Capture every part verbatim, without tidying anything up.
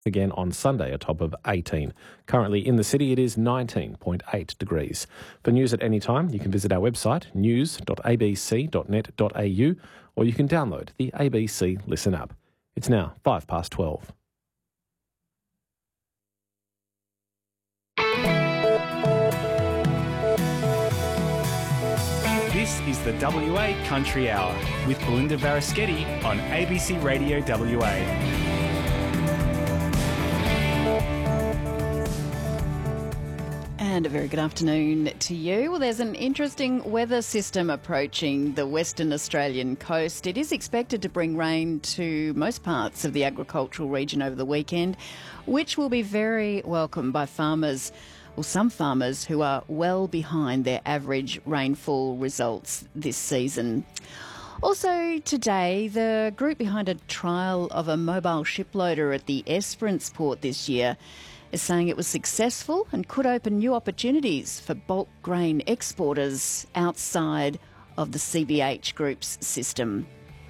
Again on Sunday, a top of eighteen. Currently in the city, it is nineteen point eight degrees. For news at any time, you can visit our website, news dot a b c dot net dot a u, or you can download the A B C Listen app. It's now five past twelve. This is the W A Country Hour with Belinda Varaschetti on A B C Radio W A. And a very good afternoon to you. Well, there's an interesting weather system approaching the Western Australian coast. It is expected to bring rain to most parts of the agricultural region over the weekend, which will be very welcome by farmers, well, some farmers who are well behind their average rainfall results this season. Also today, the group behind a trial of a mobile shiploader at the Esperance port this year is saying it was successful and could open new opportunities for bulk grain exporters outside of the C B H Group's system.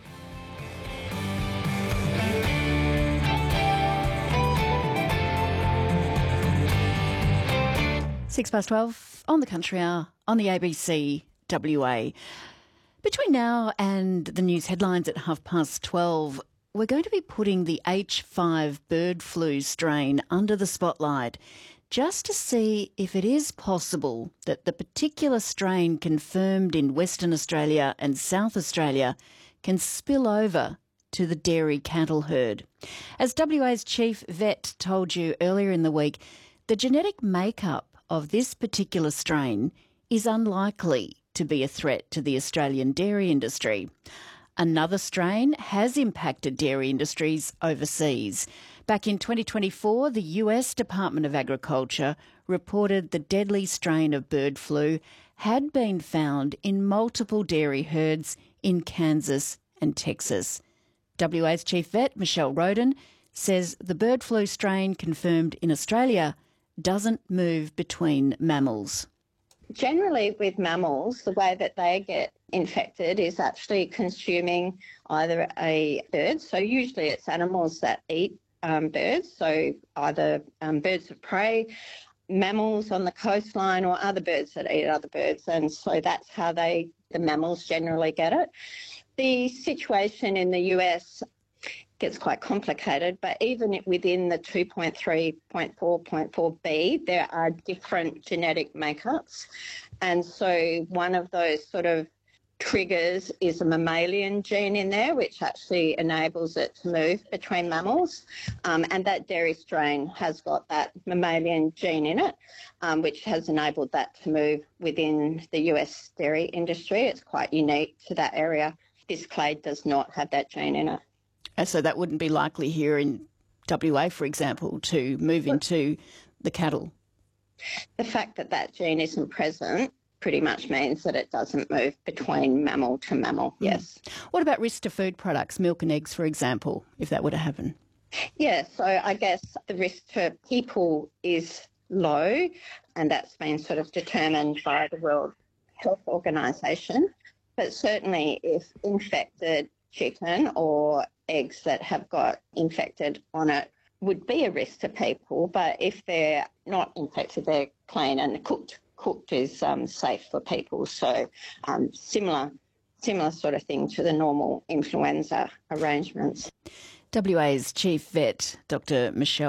Six past twelve on the Country Hour on the A B C W A. Between now and the news headlines at half past twelve, we're going to be putting the H five bird flu strain under the spotlight just to see if it is possible that the particular strain confirmed in Western Australia and South Australia can spill over to the dairy cattle herd. As W A's chief vet told you earlier in the week, the genetic makeup of this particular strain is unlikely to be a threat to the Australian dairy industry. Another strain has impacted dairy industries overseas. Back in twenty twenty-four, the U S Department of Agriculture reported the deadly strain of bird flu had been found in multiple dairy herds in Kansas and Texas. W A's chief vet, Michelle Roden, says the bird flu strain confirmed in Australia doesn't move between mammals. Generally with mammals, the way that they get infected is actually consuming either a bird, so usually it's animals that eat um, birds, so either um, birds of prey, mammals on the coastline, or other birds that eat other birds, and so that's how they, the mammals generally get it. The situation in the U S gets quite complicated, but even within the two point three point four point four b, there are different genetic makeups. And so one of those sort of triggers is a mammalian gene in there, which actually enables it to move between mammals. Um, and that dairy strain has got that mammalian gene in it, um, which has enabled that to move within the U S dairy industry. It's quite unique to that area. This clade does not have that gene in it. So that wouldn't be likely here in W A, for example, to move into the cattle? The fact that that gene isn't present pretty much means that it doesn't move between mammal to mammal, yes. Mm. What about risk to food products, milk and eggs, for example, if that were to happen? Yeah, so I guess the risk to people is low, and that's been sort of determined by the World Health Organisation. But certainly if infected chicken or eggs that have got infected on it would be a risk to people, but if they're not infected, they're clean and cooked. Cooked is um, safe for people, so um, similar, similar sort of thing to the normal influenza arrangements. W A's chief vet, Doctor Michelle